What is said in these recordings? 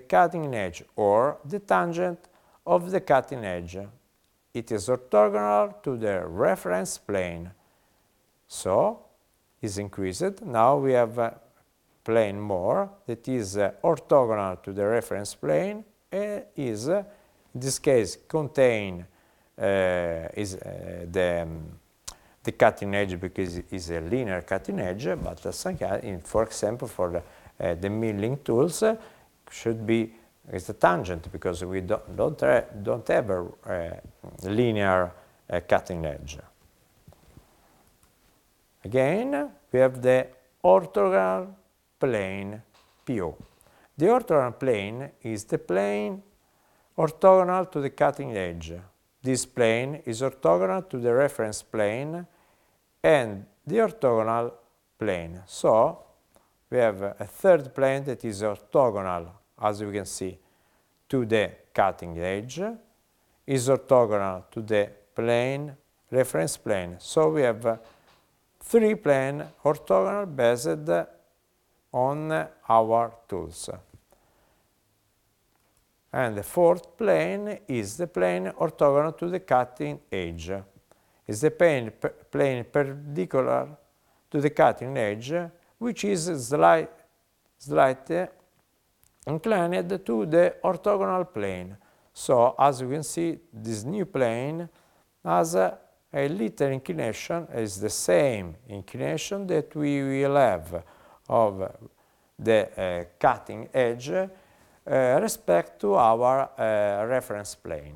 cutting edge or the tangent of the cutting edge. It is orthogonal to the reference plane. So, is increased. Now we have a plane more that is orthogonal to the reference plane and is, in this case, contain the cutting edge because it is a linear cutting edge, but for example, for the milling tools, should be is the tangent because we don't have a linear cutting edge. Again, we have the orthogonal plane PO. The orthogonal plane is the plane orthogonal to the cutting edge. This plane is orthogonal to the reference plane and the orthogonal plane. So, we have a third plane that is orthogonal, as you can see, to the cutting edge, is orthogonal to the plane, reference plane. So, we have three planes orthogonal based on our tools. And the fourth plane is the plane orthogonal to the cutting edge. It's the plane perpendicular to the cutting edge, which is slightly inclined to the orthogonal plane. So, as you can see, this new plane has a little inclination, is the same inclination that we will have of the cutting edge respect to our reference plane.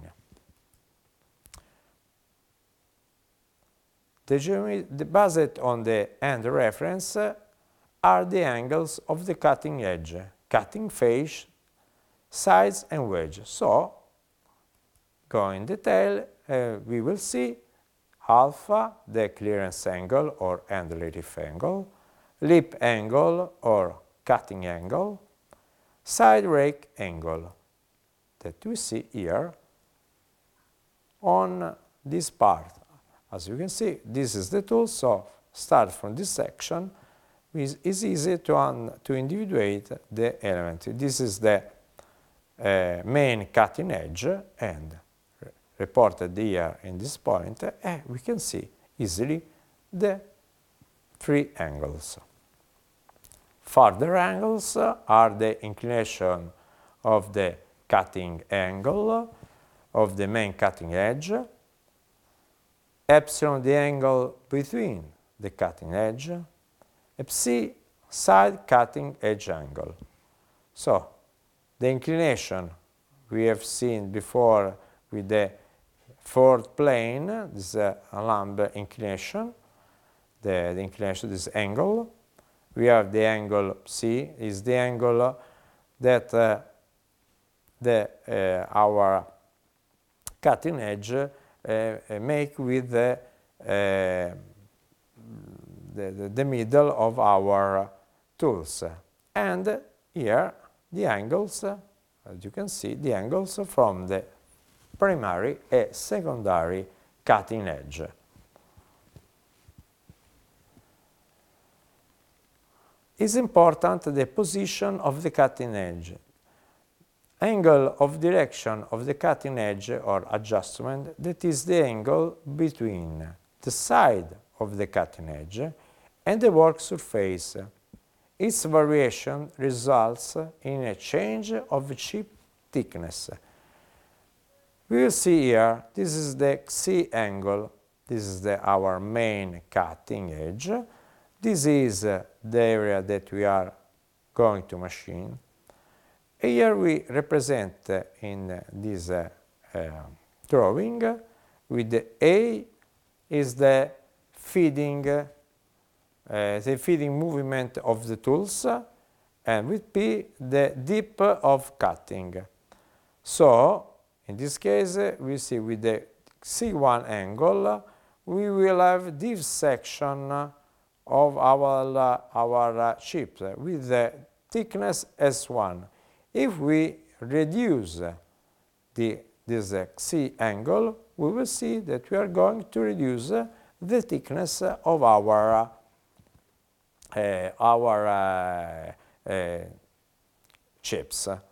The geometry based on the end reference are the angles of the cutting edge, cutting face, sides and wedge. So, going in detail, we will see alpha, the clearance angle or end relief angle, lip angle or cutting angle, side rake angle that we see here on this part. As you can see, this is the tool, so start from this section. It's easy to individuate the element. This is the main cutting edge and reported here in this point, and we can see easily the three angles. Further angles are the inclination of the cutting angle of the main cutting edge, epsilon the angle between the cutting edge, psi side cutting edge angle. So, the inclination we have seen before with the fourth plane, this is a lambda inclination, the inclination, this angle. We have the angle psi, is the angle that our cutting edge make with the middle of our tools. And here the angles, as you can see, the angles from the primary and secondary cutting edge. It's important the position of the cutting edge. Angle of direction of the cutting edge or adjustment, that is the angle between the side of the cutting edge and the work surface. Its variation results in a change of chip thickness. We will see here, this is the Xi angle, this is our main cutting edge. This is the area that we are going to machine. Here we represent in this drawing with the A is the feeding movement of the tools, and with P the dip of cutting. So, in this case, we see with the C1 angle, we will have this section of our chip with the thickness S1. If we reduce this C angle, we will see that we are going to reduce the thickness of our chips.